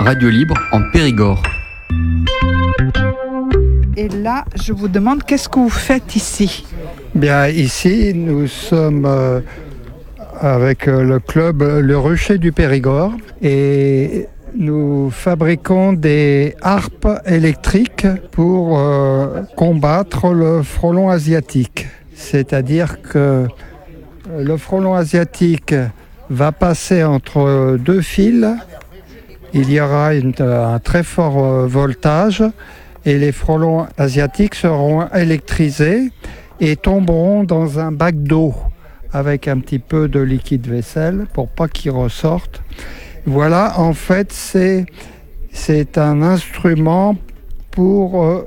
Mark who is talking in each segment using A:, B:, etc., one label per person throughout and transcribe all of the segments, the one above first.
A: radio libre en Périgord.
B: Et là, je vous demande, qu'est-ce que vous faites ici ?
C: Bien, ici, nous sommes avec le club Le Rucher du Périgord et nous fabriquons des harpes électriques pour combattre le frelon asiatique. C'est-à-dire que le frelon asiatique va passer entre deux fils. Il y aura un très fort voltage et les frelons asiatiques seront électrisés et tomberont dans un bac d'eau avec un petit peu de liquide vaisselle pour pas qu'ils ressortent. Voilà, en fait, c'est un instrument pour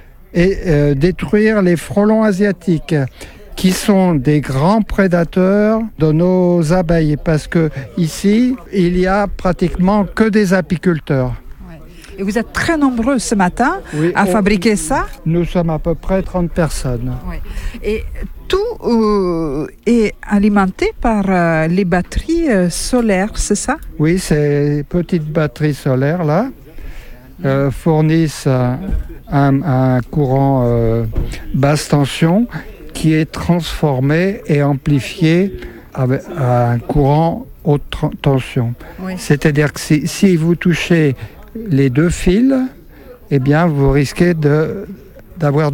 C: détruire les frelons asiatiques qui sont des grands prédateurs de nos abeilles parce que ici, il y a pratiquement que des apiculteurs.
B: Et vous êtes très nombreux ce matin à fabriquer ça ?
C: Nous sommes à peu près 30 personnes.
B: Oui. Et tout est alimenté par les batteries solaires, c'est ça ?
C: Oui, ces petites batteries solaires là fournissent un courant basse tension qui est transformé et amplifié à un courant haute tension. Oui. C'est-à-dire que si vous touchez les deux fils, eh bien, vous risquez d'avoir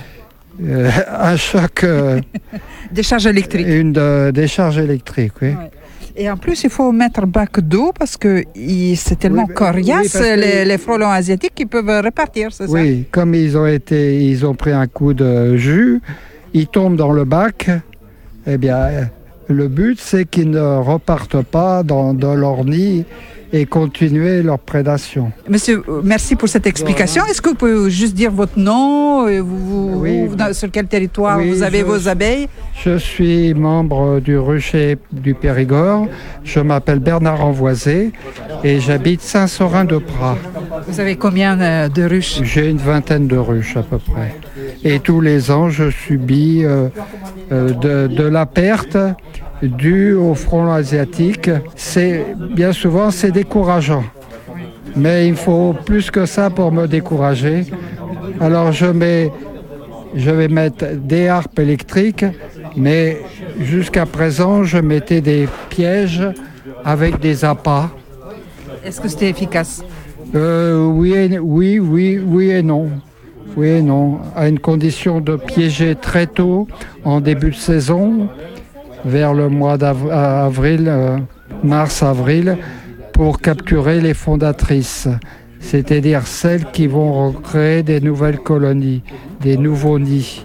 C: un choc.
B: Décharge électrique.
C: Une décharge électrique, oui. Ouais.
B: Et en plus, il faut mettre bac d'eau parce que c'est tellement coriace, les frelons asiatiques qui peuvent repartir, c'est ça ?
C: Oui, comme ils ont pris un coup de jus, ils tombent dans le bac, eh bien, le but, c'est qu'ils ne repartent pas dans leur nid et continuer leur prédation.
B: Monsieur, merci pour cette explication. Est-ce que vous pouvez juste dire votre nom, sur quel territoire vous avez vos abeilles ?
C: Je suis membre du Rucher du Périgord. Je m'appelle Bernard Envoisé et j'habite Saint-Saurin-de-Praz.
B: Vous avez combien de ruches ?
C: J'ai une vingtaine de ruches à peu près. Et tous les ans, je subis de la perte due au frelon asiatique. Bien souvent, c'est décourageant. Mais il faut plus que ça pour me décourager. Alors je vais mettre des harpes électriques, mais jusqu'à présent, je mettais des pièges avec des appâts.
B: Est-ce que c'était efficace ?
C: Oui et non. Oui et non. À une condition de piéger très tôt, en début de saison, vers le mois d'avril, mars-avril, pour capturer les fondatrices, c'est-à-dire celles qui vont recréer des nouvelles colonies, des nouveaux nids.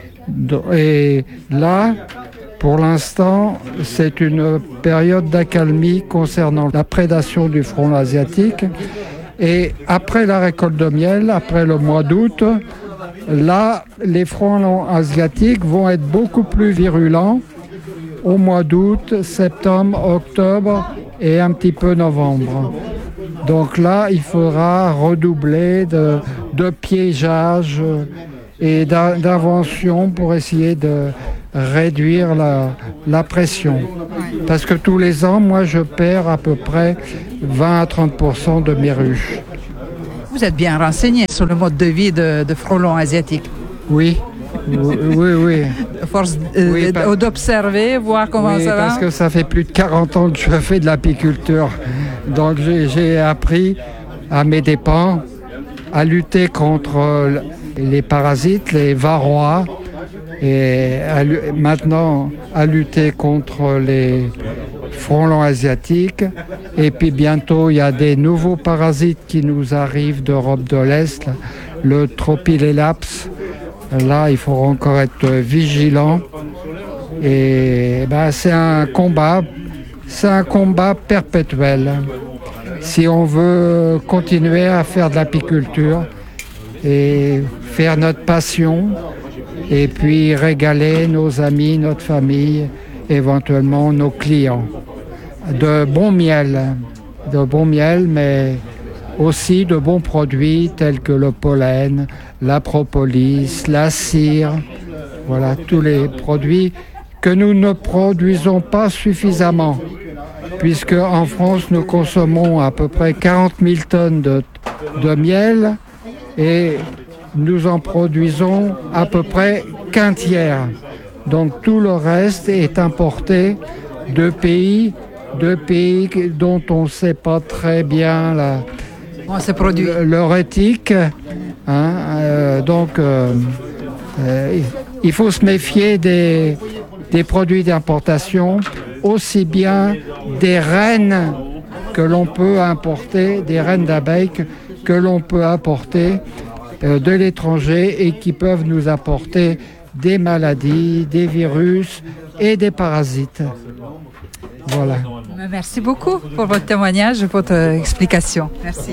C: Et là, pour l'instant, c'est une période d'accalmie concernant la prédation du frelon asiatique. Et après la récolte de miel, après le mois d'août, là, les frelons asiatiques vont être beaucoup plus virulents au mois d'août, septembre, octobre et un petit peu novembre. Donc là, il faudra redoubler de piégeage et d'invention pour essayer de réduire la pression. Parce que tous les ans, moi, je perds à peu près 20 à 30% de mes ruches.
B: Vous êtes bien renseigné sur le mode de vie de frelons asiatiques.
C: Oui. Oui.
B: Force d'observer, voir comment ça va.
C: Parce que ça fait plus de 40 ans que je fais de l'apiculture. Donc j'ai appris à mes dépens à lutter contre les parasites, les varrois, et maintenant à lutter contre les frelons asiatiques. Et puis bientôt, il y a des nouveaux parasites qui nous arrivent d'Europe de l'Est, le Tropilelaps. Là, il faut encore être vigilant. Et c'est un combat perpétuel. Si on veut continuer à faire de l'apiculture et faire notre passion, et puis régaler nos amis, notre famille, éventuellement nos clients. De bon miel, mais aussi de bons produits tels que le pollen, la propolis, la cire, voilà tous les produits que nous ne produisons pas suffisamment. puisque en France, nous consommons à peu près 40 000 tonnes de miel et nous en produisons à peu près qu'un tiers. Donc tout le reste est importé de pays dont on ne sait pas très bien leur éthique. Il faut se méfier des produits d'importation, aussi bien des reines que l'on peut importer, des reines d'abeilles que l'on peut importer de l'étranger et qui peuvent nous apporter des maladies, des virus et des parasites. Voilà.
B: Merci beaucoup pour votre témoignage et votre explication. Merci.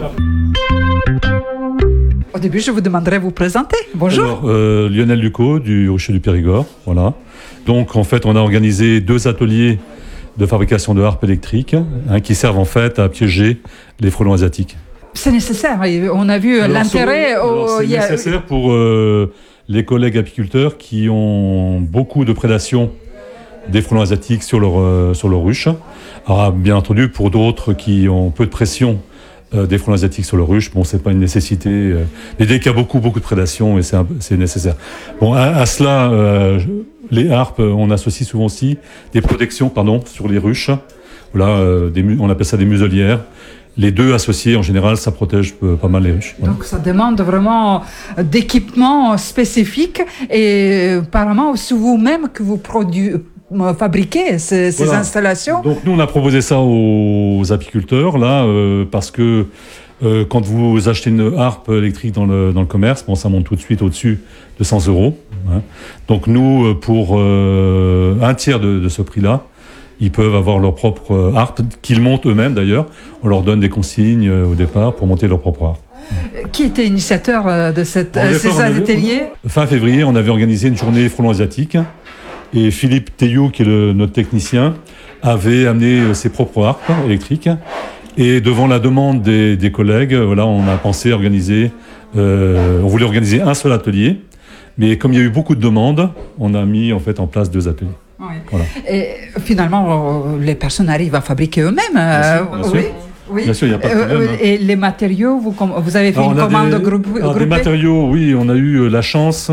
B: Au début, je vous demanderai de vous présenter. Bonjour.
A: Alors, Lionel Lucot du Rocher du Périgord. Voilà. Donc, en fait, on a organisé 2 ateliers de fabrication de harpes électriques qui servent en fait à piéger les frelons asiatiques.
B: C'est nécessaire. On a vu l'intérêt.
A: C'est nécessaire pour les collègues apiculteurs qui ont beaucoup de prédation des frelons asiatiques sur leur ruche. Alors, bien entendu, pour d'autres qui ont peu de pression des frelons asiatiques sur leur ruche, bon, c'est pas une nécessité. Mais dès qu'il y a beaucoup de prédation, et c'est nécessaire. Bon, à cela, les harpes, on associe souvent aussi des protections, sur les ruches. Voilà, on appelle ça des muselières. Les 2 associés, en général, ça protège pas mal les ruches. Voilà.
B: Donc, ça demande vraiment d'équipements spécifiques et apparemment, c'est vous-même que vous fabriquez ces installations.
A: Donc, nous, on a proposé ça aux apiculteurs, là, parce que quand vous achetez une harpe électrique dans le commerce, bon, ça monte tout de suite au-dessus de 100 €. Hein. Donc, nous, pour un tiers de ce prix-là, ils peuvent avoir leur propre harpe, qu'ils montent eux-mêmes d'ailleurs. On leur donne des consignes au départ pour monter leur propre harpe.
B: Qui était initiateur de ces ateliers ?
A: Fin février, on avait organisé une journée frelons asiatiques. Et Philippe Théiou, qui est notre technicien, avait amené ses propres harpes électriques. Et devant la demande des collègues, voilà, on a pensé organiser... on voulait organiser un seul atelier. Mais comme il y a eu beaucoup de demandes, on a mis en place 2 ateliers.
B: Oui. Voilà. Et finalement, les personnes arrivent à fabriquer eux-mêmes.
A: Bien sûr.
B: Oui.
A: Bien sûr, il n'y a pas de problème.
B: Et les matériaux, vous avez fait une commande groupée ?
A: Des matériaux, oui, on a eu la chance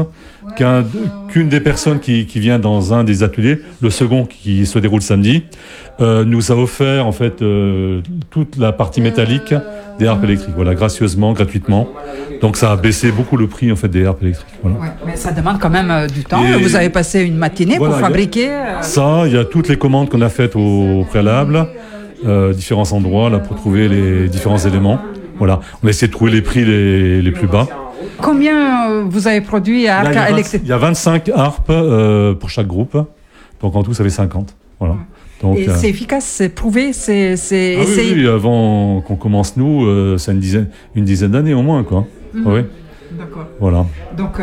A: qu'une des personnes qui vient dans un des ateliers, le second qui se déroule samedi, nous a offert en fait toute la partie métallique des harpes électriques, voilà, gracieusement, gratuitement. Donc ça a baissé beaucoup le prix en fait des harpes électriques. Voilà.
B: Ouais, mais ça demande quand même du temps. Et vous avez passé une matinée pour fabriquer.
A: Ça, il y a toutes les commandes qu'on a faites au préalable, différents endroits là pour trouver les différents éléments. Voilà, on a essayé de trouver les prix les plus bas.
B: Combien vous avez produit à harpes électriques ?
A: Il y a 25 harpes pour chaque groupe. Donc en tout, ça fait 50. Voilà. Donc,
B: et c'est efficace, c'est prouvé, c'est essayé.
A: Oui, avant qu'on commence nous, c'est une dizaine d'années au moins, quoi. Oui.
B: D'accord.
A: Voilà.
B: Donc,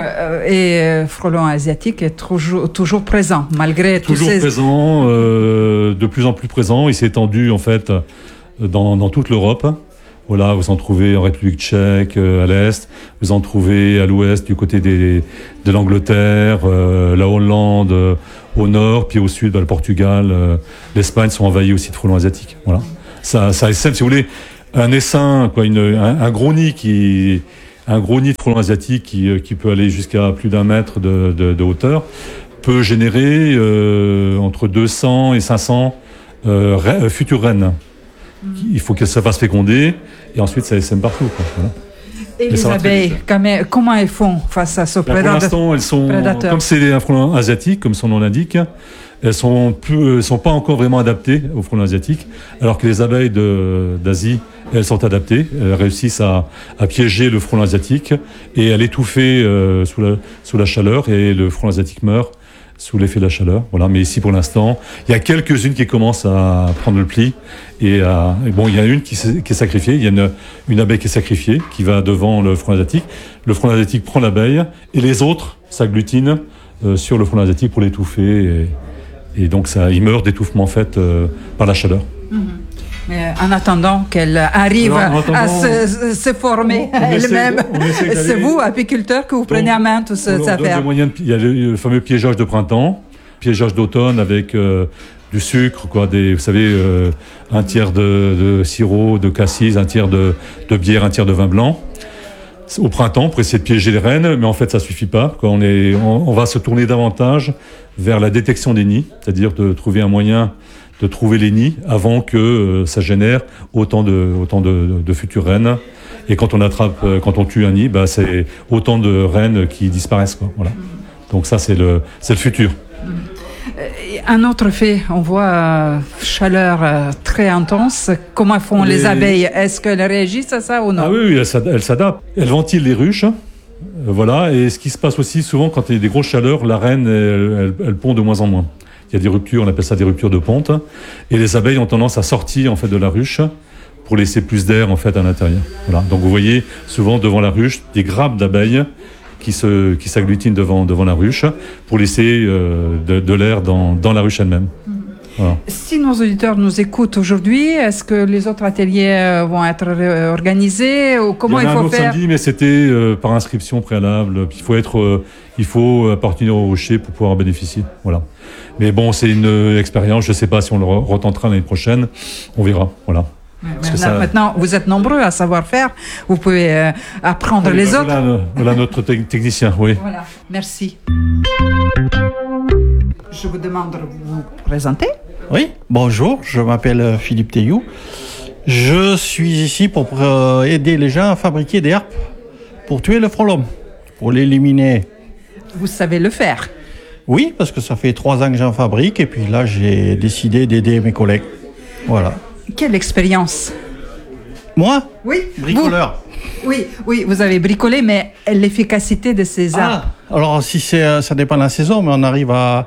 B: frelon asiatique est toujours présent, malgré
A: toujours tous ces... présent, de plus en plus présent. Il s'est étendu, en fait, dans toute l'Europe. Voilà, vous en trouvez en République tchèque, à l'est. Vous en trouvez à l'ouest, du côté de l'Angleterre, la Hollande, au nord, puis au sud, le Portugal, l'Espagne sont envahis aussi de frelons asiatiques. Voilà. Ça essaime, si vous voulez, un essaim, quoi, un gros nid de frelons asiatiques qui peut aller jusqu'à plus d'1 mètre de hauteur, peut générer entre 200 et 500 futures reines. Il faut que ça fasse féconder et ensuite ça essaime partout, quoi. Voilà.
B: Et les abeilles, comment elles font face à ce prédateur ?
A: Pour l'instant, elles sont, comme c'est un frelon asiatique, comme son nom l'indique, elles sont pas encore vraiment adaptées aux frelons asiatiques, alors que les abeilles d'Asie, elles sont adaptées. Elles réussissent à piéger le frelon asiatique et à l'étouffer sous la chaleur, et le frelon asiatique meurt sous l'effet de la chaleur. Voilà. Mais ici, pour l'instant, il y a quelques-unes qui commencent à prendre le pli. Et bon, il y a une qui est sacrifiée. Il y a une abeille qui est sacrifiée, qui va devant le frelon asiatique. Le frelon asiatique prend l'abeille, et les autres s'agglutinent sur le frelon asiatique pour l'étouffer. Et donc, il meurt d'étouffement fait par la chaleur. Mm-hmm.
B: Mais en attendant qu'elle arrive à se former elle-même, c'est vous, apiculteur, que vous prenez en main toutes ces affaires.
A: Il y a le fameux piégeage de printemps, piégeage d'automne avec du sucre, quoi, vous savez, un tiers de sirop, de cassis, un tiers de bière, un tiers de vin blanc. Au printemps, pour essayer de piéger les rennes, mais en fait, ça suffit pas. Quoi. On va se tourner davantage vers la détection des nids, c'est-à-dire de trouver un moyen de trouver les nids avant que ça génère autant de futures reines. Et quand on tue un nid, c'est autant de reines qui disparaissent, quoi. Voilà. Donc ça, c'est le futur.
B: Un autre fait, on voit chaleur très intense. Comment font les abeilles? Est-ce qu'elles réagissent à ça ou non?
A: Ah oui, elles s'adaptent. Elles ventilent les ruches. Voilà. Et ce qui se passe aussi souvent quand il y a des grosses chaleurs, la reine, elle pond de moins en moins. Il y a des ruptures, on appelle ça des ruptures de ponte. Et les abeilles ont tendance à sortir en fait de la ruche pour laisser plus d'air en fait à l'intérieur. Voilà. Donc vous voyez souvent devant la ruche des grappes d'abeilles qui s'agglutinent devant la ruche pour laisser de l'air dans la ruche elle-même. Voilà.
B: Si nos auditeurs nous écoutent aujourd'hui, est-ce que les autres ateliers vont être organisés ou comment il faut faire?
A: Samedi, mais c'était par inscription préalable. Il faut appartenir au rocher pour pouvoir en bénéficier. Voilà. Mais bon, c'est une expérience. Je ne sais pas si on le retentera l'année prochaine. On verra. Voilà.
B: Maintenant, vous êtes nombreux à savoir faire. Vous pouvez apprendre les autres.
A: Voilà notre technicien, oui.
B: Voilà, merci. Je vous demande de vous présenter.
D: Oui, bonjour, je m'appelle Philippe Théiou. Je suis ici pour aider les gens à fabriquer des harpes pour tuer le frelon, pour l'éliminer.
B: Vous savez le faire?
D: Oui, parce que ça fait 3 ans que j'en fabrique et puis là, j'ai décidé d'aider mes collègues. Voilà.
B: Quelle expérience?
D: Moi?
B: Oui.
D: Bricoleur.
B: Oui, vous avez bricolé, mais l'efficacité de ces arbres?
D: Alors, ça dépend de la saison, mais on arrive à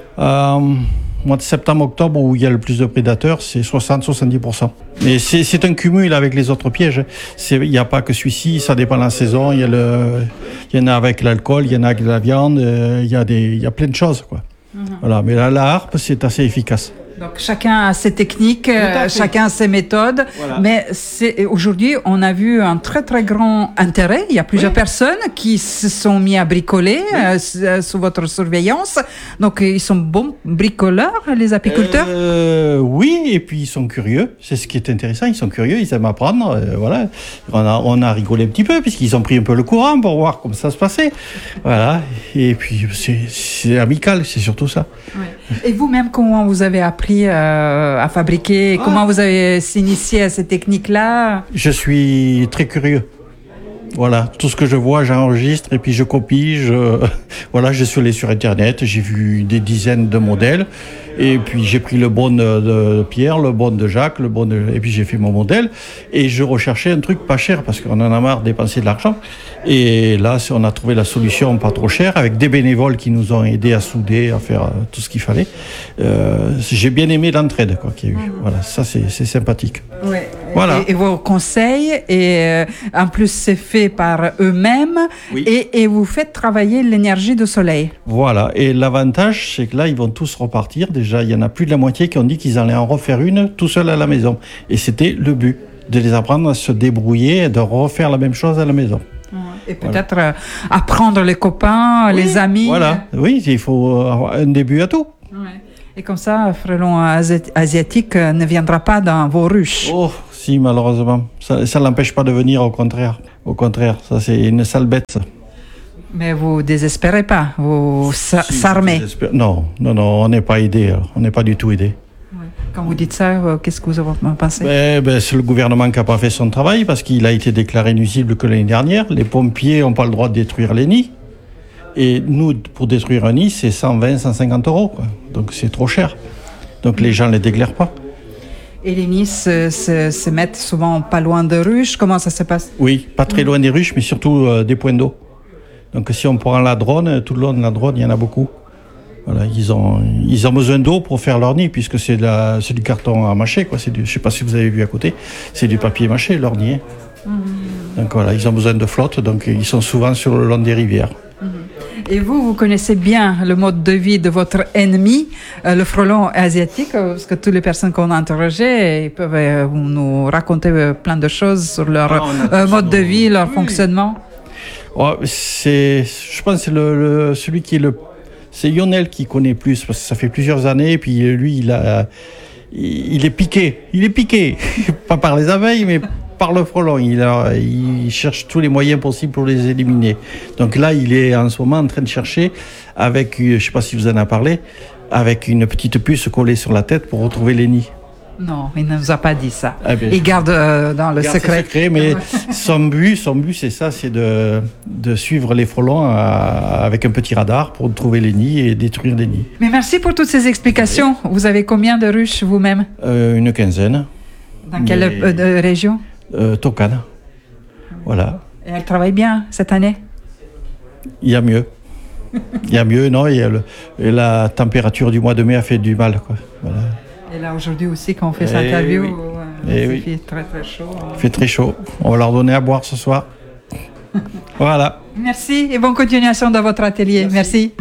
D: mois de septembre-octobre où il y a le plus de prédateurs, c'est 60-70%. Mais c'est un cumul avec les autres pièges. Il n'y a pas que celui-ci, ça dépend de la saison. Il y en a avec l'alcool, il y en a avec la viande, il y a plein de choses, quoi. Voilà, mais la harpe, c'est assez efficace.
B: Donc chacun a ses techniques, chacun a ses méthodes, voilà. Mais aujourd'hui on a vu un très très grand intérêt. Il y a plusieurs personnes qui se sont mis à bricoler sous votre surveillance. Donc ils sont bons bricoleurs, les apiculteurs.
D: Oui, et puis ils sont curieux. C'est ce qui est intéressant. Ils sont curieux, ils aiment apprendre. Voilà. On a rigolé un petit peu puisqu'ils ont pris un peu le courant pour voir comment ça se passait. Voilà. Et puis c'est amical, c'est surtout ça.
B: Ouais. Et vous-même, comment vous avez appris à fabriquer? Comment vous avez s'initié à ces techniques-là?
D: Je suis très curieux. Voilà, tout ce que je vois, j'enregistre et puis je copie. Voilà, je suis allé sur Internet, j'ai vu des dizaines de modèles et puis j'ai pris le bon de Pierre, le bon de Jacques, et puis j'ai fait mon modèle et je recherchais un truc pas cher parce qu'on en a marre de dépenser de l'argent. Et là, on a trouvé la solution pas trop chère avec des bénévoles qui nous ont aidés à souder, à faire tout ce qu'il fallait. J'ai bien aimé l'entraide qu'il y a eu. Voilà, ça c'est sympathique.
B: Ouais.
D: Voilà.
B: Et vos conseils, et en plus c'est fait par eux-mêmes, oui. Et vous faites travailler l'énergie du soleil.
D: Voilà, et l'avantage c'est que là ils vont tous repartir. Déjà il y en a plus de la moitié qui ont dit qu'ils allaient en refaire une tout seul à la maison. Et c'était le but, de les apprendre à se débrouiller et de refaire la même chose à la maison.
B: Et peut-être apprendre les copains, les amis.
D: Voilà, oui, il faut un début à tout.
B: Ouais. Et comme ça, frelon asiatique ne viendra pas dans vos ruches.
D: Oh, si, malheureusement. Ça ne l'empêche pas de venir, au contraire. Au contraire, ça c'est une sale bête, ça.
B: Mais vous désespérez pas, vous s'armez.
D: Non, on n'est pas aidé, on n'est pas du tout aidé.
B: Quand vous dites ça, qu'est-ce que vous en pensez?
D: C'est le gouvernement qui n'a pas fait son travail parce qu'il a été déclaré nuisible que l'année dernière. Les pompiers n'ont pas le droit de détruire les nids. Et nous, pour détruire un nid, c'est 120, 150 €. Quoi. Donc c'est trop cher. Donc les gens ne les déclarent pas.
B: Et les nids se mettent souvent pas loin de ruches. Comment ça se passe?
D: Oui, pas très loin des ruches, mais surtout des points d'eau. Donc si on prend la Dronne, tout le long de la Dronne, il y en a beaucoup. Voilà, ils ont besoin d'eau pour faire leur nid, puisque c'est du carton à mâcher. Quoi. Je ne sais pas si vous avez vu à côté, c'est du papier mâché, leur nid. Donc voilà, ils ont besoin de flotte, donc ils sont souvent sur le long des rivières.
B: Et vous connaissez bien le mode de vie de votre ennemi, le frelon asiatique, parce que toutes les personnes qu'on a interrogées ils peuvent nous raconter plein de choses sur leur mode de vie, leur fonctionnement.
D: Je pense que c'est celui qui est c'est Lionel qui connaît plus, parce que ça fait plusieurs années, et puis lui, il est piqué. Il est piqué, pas par les abeilles, mais par le frelon. Il cherche tous les moyens possibles pour les éliminer. Donc là, il est en ce moment en train de chercher, avec, je ne sais pas si vous en avez parlé, avec une petite puce collée sur la tête pour retrouver les nids.
B: Non, il ne nous a pas dit ça.
D: Ah ben,
B: il garde dans le secret.
D: Mais son but, c'est ça, c'est de suivre les frelons avec un petit radar pour trouver les nids et détruire les nids.
B: Mais merci pour toutes ces explications. Vous avez combien de ruches vous-même?
D: Une quinzaine.
B: Dans quelle région?
D: Tokane. Voilà.
B: Et elle travaille bien cette année?
D: Il y a mieux. Il y a mieux, non, et la température du mois de mai a fait du mal, quoi. Voilà.
B: Et là, aujourd'hui aussi, quand on fait cette interview,
D: il
B: fait très très chaud.
D: Il fait très chaud. On va leur donner à boire ce soir. Voilà.
B: Merci et bonne continuation dans votre atelier. Merci.